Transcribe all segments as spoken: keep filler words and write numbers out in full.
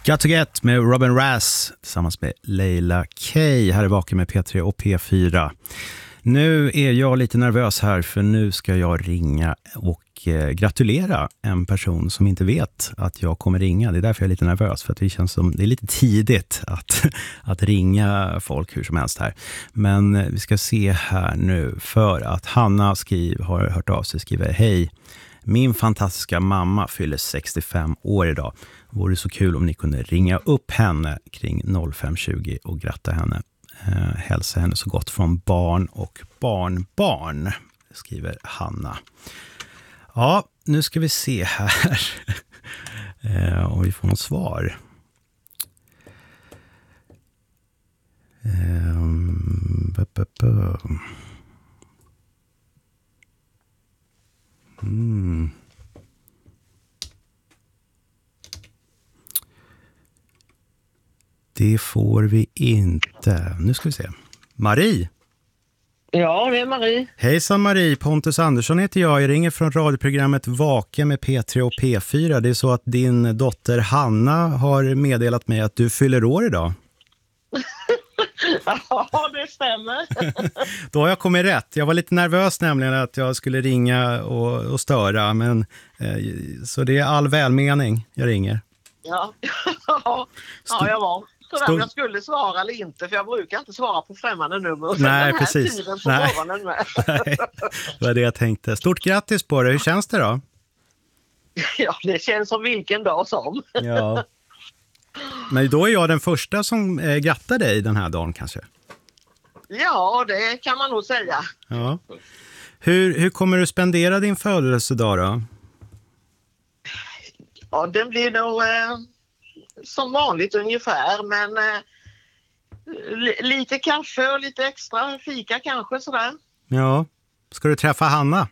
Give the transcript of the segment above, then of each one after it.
Got to Get med Robin Rass tillsammans med Leila K. Här är Vaken med P tre och P fyra. Nu är jag lite nervös här för nu ska jag ringa och eh, gratulera en person som inte vet att jag kommer ringa. Det är därför jag är lite nervös, för att det känns som det är lite tidigt att, att ringa folk hur som helst här. Men eh, vi ska se här nu, för att Hanna skriv, har hört av sig, skriver: hej, min fantastiska mamma fyller sextiofem år idag. Vore så kul om ni kunde ringa upp henne kring noll fem tjugo och gratta henne. Eh, hälsa henne så gott från barn och barnbarn, skriver Hanna. Ja, nu ska vi se här eh, om vi får något svar. Eh, bu, bu, bu. Mm. Det får vi inte. Nu ska vi se. Marie. Ja, det är Marie. Hejsan Marie, Pontus Andersson heter jag. Jag ringer från radioprogrammet Vaken med P tre och P fyra. Det är så att din dotter Hanna har meddelat mig att du fyller år idag. Ja, det stämmer. Då har jag kommit rätt. Jag var lite nervös nämligen att jag skulle ringa och, och störa. Men, eh, så det är all välmening jag ringer. Ja, ja jag var. Så om jag skulle svara eller inte, för jag brukar inte svara på främmande nummer. Och Nej, den här precis. tiden på Nej. morgonen med. Nej, det var det jag tänkte. Stort grattis på det. Hur känns det då? Ja, det känns som vilken dag som. Ja. Men då är jag den första som eh, grattar dig den här dagen kanske. Ja, det kan man nog säga. Ja. Hur, hur kommer du spendera din födelsedag då? Ja, den blir nog eh, som vanligt ungefär, men eh, li- lite kaffe och lite extra fika kanske sådär. Ja. Ska du träffa Hanna?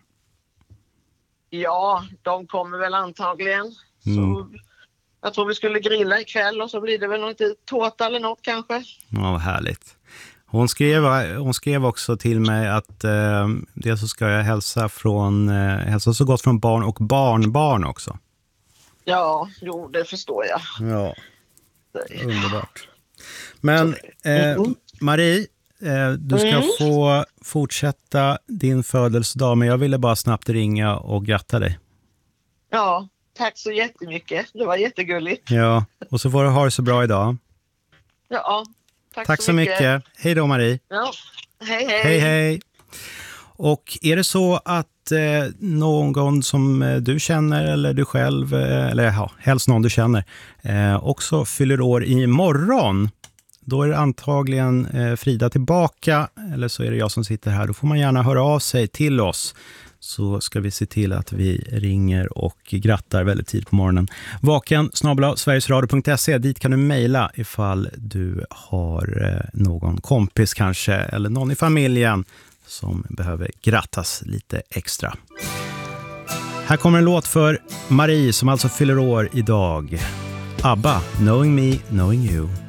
Ja, de kommer väl antagligen. Mm. Så jag tror vi skulle grilla ikväll och så blir det väl något tårta eller något kanske. Ja, vad härligt. Hon skrev, hon skrev också till mig att eh, det så ska jag hälsa, från, eh, hälsa så gott från barn och barnbarn också. Ja, jo, det förstår jag. Ja, underbart. Men eh, Marie, eh, du ska Mm. få fortsätta din födelsedag, men jag ville bara snabbt ringa och gratta dig. Ja, tack så jättemycket. Det var jättegulligt. Ja, och så får du ha det så bra idag. Ja, tack, Tack så mycket. mycket. Hej då Marie. Ja, hej hej. Hej hej. Och är det så att eh, någon som eh, du känner eller du själv, eh, eller ja, helst någon du känner, eh, också fyller år imorgon, då är det antagligen eh, Frida tillbaka, eller så är det jag som sitter här. Då får man gärna höra av sig till oss, så ska vi se till att vi ringer och grattar väldigt tid på morgonen. Vaken snabel-a sverigesradio punkt se, dit kan du mejla ifall du har eh, någon kompis kanske, eller någon i familjen som behöver grattas lite extra. Här kommer en låt för Marie som alltså fyller år idag. ABBA, Knowing Me, Knowing You.